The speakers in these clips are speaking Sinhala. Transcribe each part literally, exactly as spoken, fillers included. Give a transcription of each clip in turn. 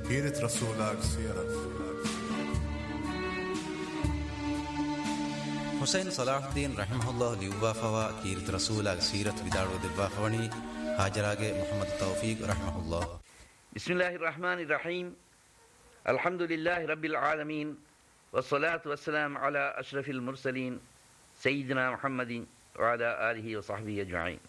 كيرت رسولك سيرة حسين صلاح الدين رحمه الله ليوبا فوا كيرت رسولك سيرة بدارو دبا فوني هاجراغ محمد توفيق رحمه الله. بسم الله الرحمن الرحيم. الحمد لله رب العالمين والصلاة والسلام على أشرف المرسلين سيدنا محمد وعلى آله وصحبه أجمعين.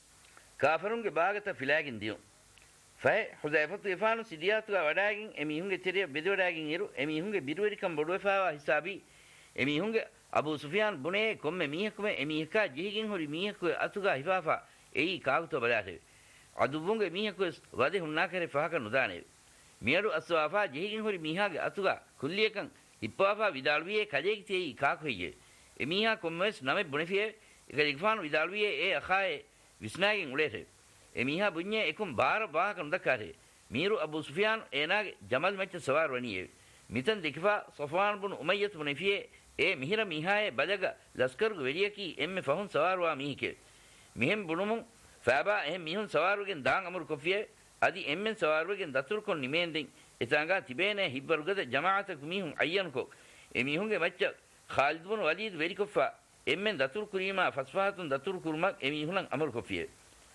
كافرون باغة فلاغين ديو فهي حذيفة يفانو سيدياتو وداغين اميهونغ تيري بدو داغين يرو اميهونغ بيدوريكم بدو فاوا حسابي اميهونغ أبو سفيان بني كم ميهكم اميهكا جيهين هوري ميهكو أتوغا حفافا اي كاغتو بلاته අදුවුන්ගේ මීහකුස් වදේ හුන්නා කරේ ෆහක නුදානේ මියරු අස්වාෆා ජෙහිගින් හොරි මීහාගේ අතුගා කුල්ලියකන් හිප්පාෆා විදාල්වියේ කජේකි තේ කාකුයියේ එමීහා කොම්මස් නමෙ බොනිෆියේ එකලිග්ෆාන් විදාල්වියේ ඒ අඛායේ විස්නාගෙන් උලේතේ එමීහා බුඤ්ඤේ එකුම් බාර වාහක නුදකාරේ මීරු අබු සුෆියාන් ඒනාගේ ජමල් මෙච්ච සවාර වණියේ මිතන් දෙකෆා සෆවාන් බුන් උමය්යත් බොනිෆියේ ඒ මිහිර මීහායේ බදග ලස්කර්ග වෙලියකි එම්මෙ ෆහුන් සවාරවා මීහිකේ මිහෙම් බුනුමුන් ෆාබා එහෙම මිහුන් සවාරුගෙන් දාන් අමරු කොෆියේ අදි එම්මෙන් සවාරුගෙන් දතුරු කොන් නිමෙන්දෙන් එතංගා තිබේනේ හිබ්බරුගද ජමාඅතක මිහුන් අයන්කෝ එ මිහුන්ගේ මච්ච ඛාලිද් බන් වලීද් වෙරි කොෆා එම්මෙන් දතුරු කුරීමා ෆස්ෆාතුන් දතුරු කුරුමක් එ මිහුන් අමරු කොෆියේ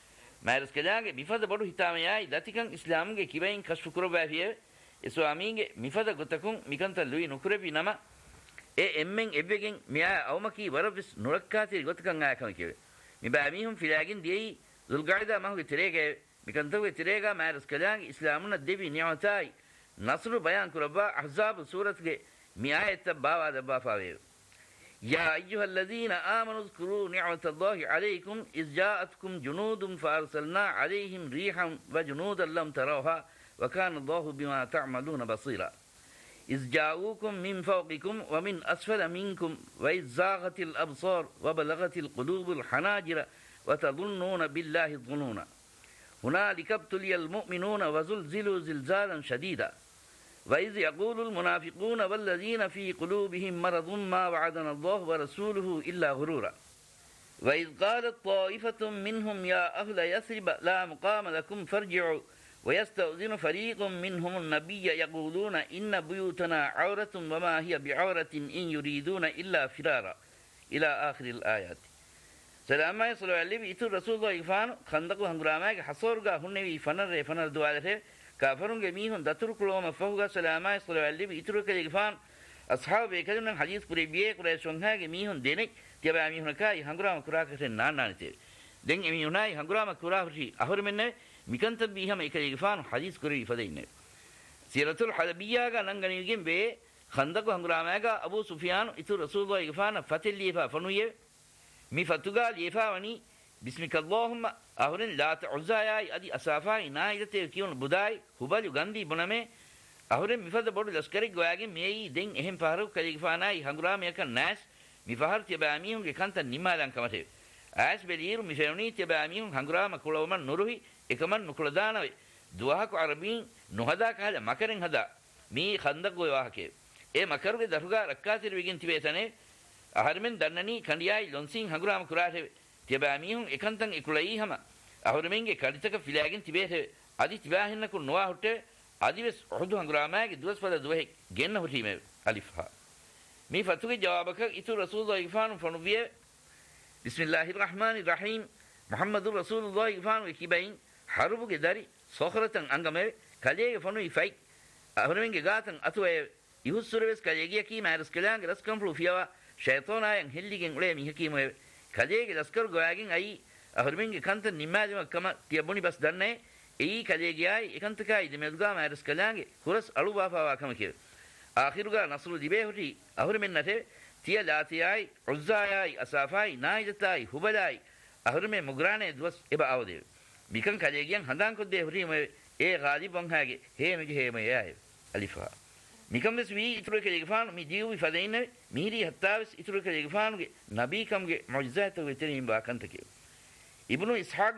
මෑරස් කලාගේ මිෆද බඩු හිතාමයයි දතිකන් ඉස්ලාම්ගේ කිබෙන් කස්ෆු කුරබාෆියේ ඒ ස්වාමීගේ මිෆද ගොතකුන් මිකන්ත ලුයි නුකුරපි නම ඒ එම්මෙන් එබ්බෙගෙන් මියා අවමකි වරවිස් නුරක්කාති ගොතකන් ආයකම කියේ මිබා මිහුන් ෆිලාගින් දියි zulqaida mahu tirege mikantawe tirega maras kalang islamuna devi ni'matai nasru bayan kuraba ahzab surat ge mi ayat bawa da bafawe ya ayyuhalladhina amanu zkuru ni'matallahi alaykum iz ja'atkum junudun farsalna alayhim rihan wa junudan lam tarawha wa kana Allahu bima ta'maluna basira iz ja'ukum min fawqikum wa min asfala minkum wa iz zaghatil absar wa balaghatil qulubul hanajira وتظنون بالله الظنون هنالك ابتلي المؤمنون وزلزلوا زلزالا شديدا وإذ يقول المنافقون والذين في قلوبهم مرض ما وعدنا الله ورسوله إلا غرورا وإذ قالت طائفة منهم يا أهل يثرب لا مقام لكم فارجعوا ويستأذن فريق منهم النبي يقولون إن بيوتنا عورة وما هي بعورة إن يريدون إلا فرارا إلى آخر الآيات. سلامای صلی الله علیه و رسول الله ایفان خندق هنگرامای حصورگا هنوی فنر فنر دواله کافرونگه میهون دتر کلوم فوگا سلامای صلی الله علیه و ایتر که ایفان اصحاب کدن حدیث پوری بیه کره شونگه میهون دینه تیبا میهون کای هنگرام کرا کته نان نان ته دنگ میهونای هنگرام کرا فشی اخر منه میکنت بیهم ایکه ایفان حدیث کری فدینه سیرۃ الحدبیہ کا ننگنیگیم به خندق هنگرامای ابو سفیان ایتر رسول الله ایفان فتلیفا فنویه می فتوگال یفاونی بسمك اللهم اهرن لات عزاياي ادي اسافاي نايدته كيون بداي هبل غندي بنمه اهرن مفد بودو لشکري گواگي مي دين اهم فارو كليفاناي هنگرام يك ناس مفهر تباميون كانت نيمالان كمته اس بلير مفوني تباميون هنگرام كلومن نورهي එකමන් නුකුලදානවේ දුවහක අරබීන් නොහදා කහල මකරෙන් හදා මේ خندق ගෝවාහකේ ඒ මකරුගේ දරුගා රක්කාතිර විගින් තිබේතනේ අහරමෙන් දන්නනි කණ්ඩියයි ලොන්සින් හඟුරාම කුරාටේ තිබෑමිහුන් එකන්තන් එකුලයි හැම අහරමෙන්ගේ කඩිතක ෆිලාගෙන් තිබේතේ අදි තිබෑහෙන්නකු නොවා හොටේ අදිවස් උහුදු හඟුරාමගේ දුවස් පද දුවෙහි ගෙන්න හොටීමේ අලිෆා මේ ෆතුගේ ජවාබක ඉතු රසූලුල්ලාහ් ඉෆාන් ෆනුවිය බිස්මිල්ලාහිර් රහ්මානිර් රහීම් මුහම්මදුර් රසූලුල්ලාහ් ඉෆාන් කිබයින් හරුබුගේ දරි සොඛරතන් අංගමේ කලේගේ ෆනුයි ෆයි අහරමෙන්ගේ ගාතන් අතුවේ ඉහුස්සුරවස් කලේගේ කී මාරස් කලාංගේ රස්කම් ෆ්ලුෆියවා ෂයිතෝනායන් හෙල්ලිගෙන් උලේ මිහකීමේ කලේගේ ලස්කර් ගෝයාගෙන් අයි අහරමෙන්ගේ කන්ත නිමාජම කම තියබුනි බස් දන්නේ ඒ කලේගියයි එකන්තකයි දෙමෙදුගා මාරස් කලාංගේ හුරස් අලුවාපාවා කම කිය ආඛිරුගා නස්රු දිබේ හොටි අහරමෙන් නැතේ තිය ලාතියයි උස්සායයි අසාෆයි නායිදතයි හුබලයි අහරමෙන් මුග්‍රානේ දුවස් එබ අවදේ මිකන් කලේගියන් හඳාන් කොද්දේ හොරීමේ ඒ ගාලිබන් හාගේ හේමෙගේ හේමේ යයි අලිෆා මිකම්ස් වී ඉතුරු කෙලෙගෆාන් මි ජීවි ෆදයින මිහිරි හත්තාවස් ඉතුරු කෙලෙගෆාන්ගේ නබීකම්ගේ මුජ්සාත වෙතරින් බාකන්තකේ ඉබ්නු ඉස්හාක්